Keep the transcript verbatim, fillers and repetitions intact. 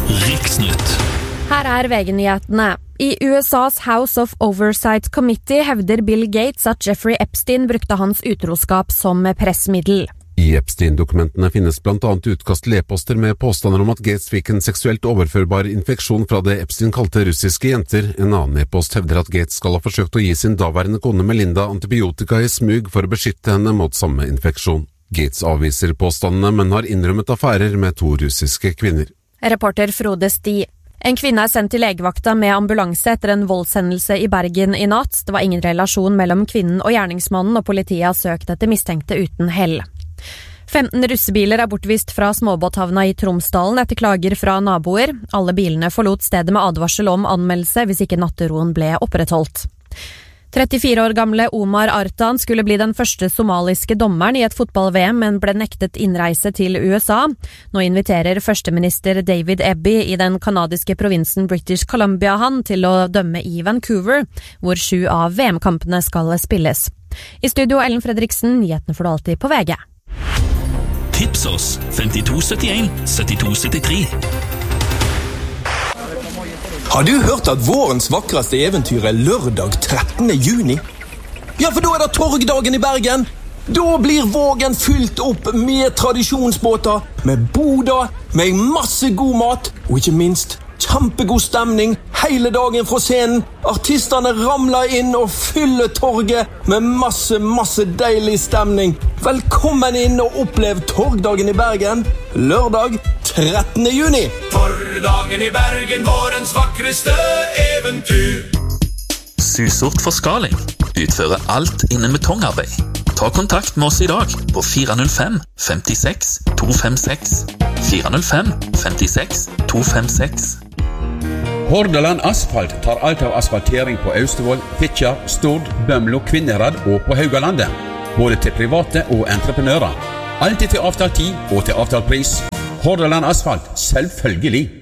Riksnytt. Her er V G-nyhetene. I U S A's House of Oversight Committee hevder Bill Gates at Jeffrey Epstein brukte hans utroskap som pressmiddel. I Epstein-dokumentene finnes blant annet utkast e-poster med påstander om at Gates fikk en seksuelt overførbar infeksjon fra det Epstein kalte russiske jenter. En annen e-post hevder at Gates skal ha forsøkt å gi sin daværende kone Melinda antibiotika i smug for å beskytte henne mot samme infeksjon. Gates avviser påstandene, men har innrømmet affærer med to russiske kvinner. Reporter Frode Sti. En kvinne er sendt til legevakta med ambulanse etter en voldshendelse i Bergen i natt. Det var ingen relasjon mellom kvinnen og gjerningsmannen, og politiet har søkt etter mistenkte uten hell. femten russebiler er bortvist fra småbåthavna i Tromsdalen etter klager fra naboer. Alle bilene forlot stedet med advarsel om anmeldelse hvis ikke natteroen ble opprettholdt. trettifire år gamle Omar Artan skulle bli den første somaliske dommeren i et fotball-V M, men ble nektet innreise til U S A. Nå inviterer førsteminister David Eby i den kanadiske provinsen British Columbia han til å dømme i Vancouver, hvor sju av V M-kampene skal spilles. I studio Ellen Fredriksen, nyhetene får du alltid på V G. Tips oss femtito syttien syttito syttitre. Har du hørt at vårens vakreste eventyr er lørdag trettende juni? Ja, for da er det torgdagen i Bergen. Da blir Vågen fylt opp med tradisjonsbåter, med boda, med masse god mat, og ikke minst kjempegod stemning hele dagen fra scenen. Artisterne ramler inn og fyller torget med masse, masse deilig stemning. Velkommen inn og opplev torgdagen i Bergen, lørdag trettende juni. Torgdagen i Bergen, vårens vakreste eventyr. Susort Forskaling utfører alt innen betongarbeid. Ta kontakt med oss i dag på fire null fem fem seks to fem seks. fire null fem fem seks to fem seks. Hordaland Asfalt tar alt av asfaltering på Austevoll, Fitjar, Stord, Bømlo, Kvinnherad og på Haugalandet. Både til private og entreprenører. Alltid til avtalt tid og til avtalt pris. Hordaland Asfalt, selvfølgelig.